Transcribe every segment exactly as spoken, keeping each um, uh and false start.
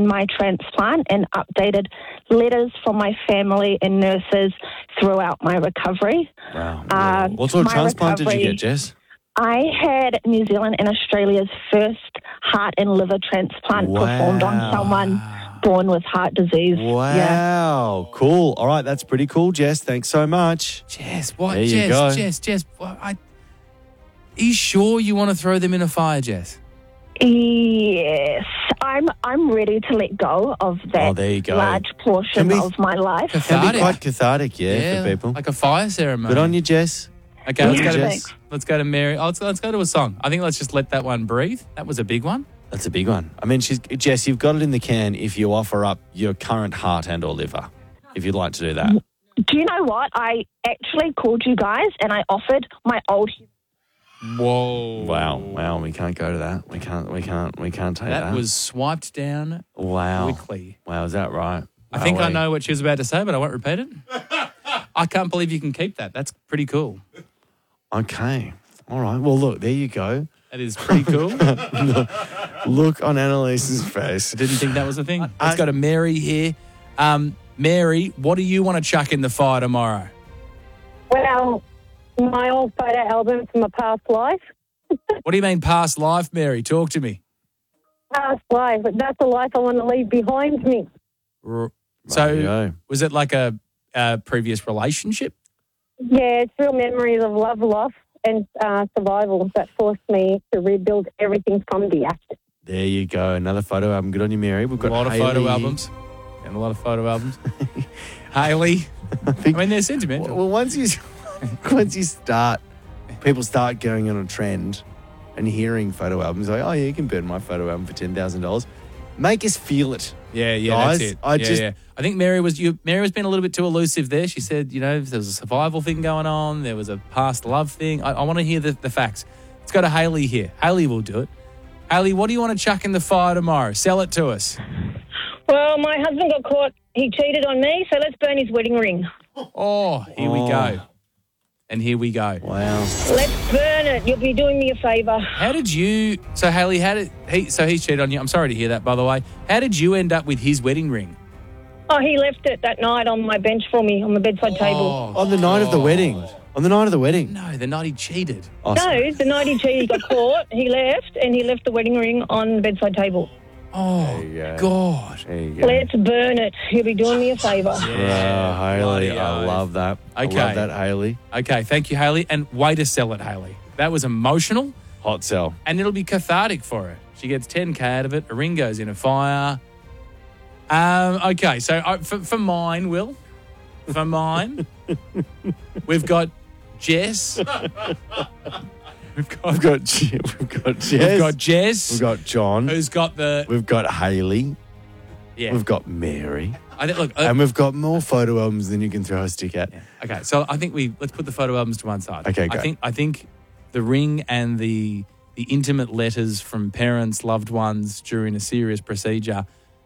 gotten my transplant and updated letters from my family and nurses throughout my recovery. Wow. Uh, what sort of my transplant did you recovery- get, Jess? I had New Zealand and Australia's first heart and liver transplant Wow. performed on someone born with heart disease. Wow. Yeah. Cool. All right, that's pretty cool, Jess. Thanks so much. Jess, what? There you Jess, go. Jess, Jess. What, I, are you sure you want to throw them in a fire, Jess? Yes, I'm. I'm ready to let go of that Oh, there you go. large portion Can we- of my life. Can be Cathartic. quite cathartic, yeah, for people. like a fire ceremony. Good on you, Jess. Okay, let's Good go on to you, Thanks. Jess. let's go to Mary. Oh, let's, let's go to a song. I think let's just let that one breathe. That was a big one. That's a big one. I mean, she's Jess, you've got it in the can if you offer up your current heart and or liver, if you'd like to do that. Do you know what? I actually called you guys and I offered my old. Whoa! Wow, wow, we can't go to that. We can't, we can't, we can't take that. That was swiped down wow, quickly. wow. Is that right? I think I Wowee. know what she was about to say, but I won't repeat it. I can't believe you can keep that. That's pretty cool. Okay, all right. Well, look, there you go. That is pretty cool. Look on Annalise's face. I didn't think that was a thing. Let's go to Mary here. Um, Mary, what do you want to chuck in the fire tomorrow? Well, my old photo album from a past life. What do you mean past life, Mary? Talk to me. Past life. That's the life I want to leave behind me. R- So, Rightio. was it like a, a previous relationship? Yeah, it's real memories of love, loss, and uh, survival that forced me to rebuild everything from the ashes. There you go. Another photo album. Good on you, Mary. We've A got lot of Hayley photo here. albums. And a lot of photo albums. Hayley. I, think- mean, they're sentimental. Well, once you once you start, people start going on a trend and hearing photo albums like, oh yeah, you can burn my photo album for ten thousand dollars. Make us feel it. Yeah, yeah, Guys, that's it. I yeah, just- yeah. I think Mary was you. Mary was being a little bit too elusive there. She said, you know, there was a survival thing going on. There was a past love thing. I, I want to hear the, the facts. Let's go to Hayley here. Hayley will do it. Hayley, what do you want to chuck in the fire tomorrow? Sell it to us. Well, my husband got caught. He cheated on me, so let's burn his wedding ring. Oh, here we Oh. go. And here we go. Wow. Let's burn it. You'll be doing me a favour. How did you? So Hayley, how did he? So he cheated on you. I'm sorry to hear that, by the way. How did you end up with his wedding ring? Oh, he left it that night on my bench for me on the bedside table. Oh, On the night of the God. wedding. On the night of the wedding. No, the night he cheated. Oh, sorry. No, the night he cheated, he got caught. He left, and he left the wedding ring on the bedside table. Oh, There you go. God. There you go. Let's burn it. You'll be doing me a favour. Oh, Hayley, bloody I oath. love that. I Okay. love that, Hayley. Okay, thank you, Hayley. And way to sell it, Hayley. That was emotional, Hot sell. and it'll be cathartic for her. She gets ten K out of it. A ring goes in a fire. Um, okay, so uh, for, for mine, Will, for mine, we've got Jess. We've got, We've got, J- we've got Jess. we've got Jess, We've got John. who's got the We've got Hayley. yeah. We've got Mary. I think look. Uh, And we've got more photo albums than you can throw a stick at. okay, so I think we let's put the photo albums to one side. Okay, I great. think I think the ring and the the intimate letters from parents, loved ones during a serious procedure.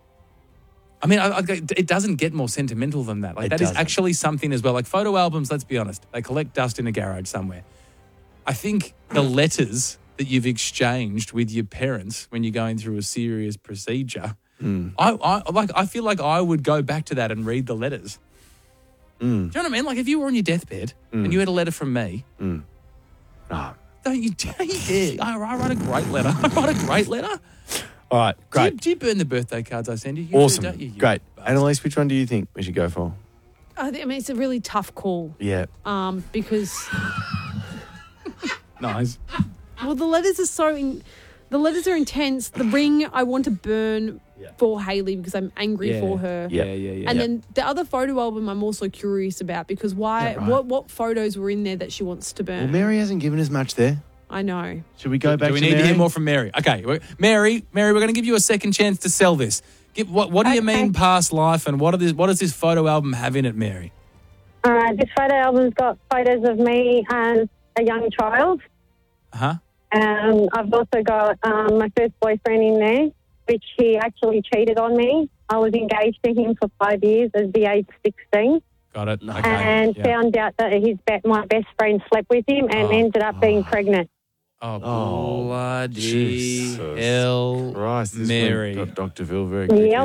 I mean, I, I, it doesn't get more sentimental than that. Like It that is doesn't. actually something as well. Like photo albums, let's be honest, they collect dust in a garage somewhere. I think the letters that you've exchanged with your parents when you're going through a serious procedure, Hmm. I, I like. I feel like I would go back to that and read the letters. Hmm. Do you know what I mean? Like if you were on your deathbed and you had a letter from me, Ah. don't you dare? You dare. I, I write a great letter. I write a great letter. All right, Do you, great. do you burn the birthday cards I send you? you do, Awesome. don't you, you Great. bastard? Annalise, which one do you think we should go for? I thi- I mean, it's a really tough call Yeah. um, because, Nice. well, the letters are so in, the letters are intense. The ring I want to burn for Hayley because I'm angry Yeah. for her. Yeah, yeah, yeah. And yeah. then the other photo album I'm also curious about because why? Yeah, right. What what photos were in there that she wants to burn? Well, Mary hasn't given us much there. I know. Should we go back do we to need Mary? to hear more from Mary? Okay, we- Mary, Mary, we're going to give you a second chance to sell this. Give, what what do you Okay. mean past life, and what are this, what does this photo album have in it, Mary? Uh, this photo album's got photos of me as a young child. Uh huh. Um, I've also got um, my first boyfriend in there, which he actually cheated on me. I was engaged to him for five years at the age of sixteen. Got it. Okay. and yeah. found out that his be- my best friend slept with him and Oh. ended up being pregnant. Oh, Oh, bloody Jesus hell, Christ, this Mary. went Doctor Phil very Yeah. quickly.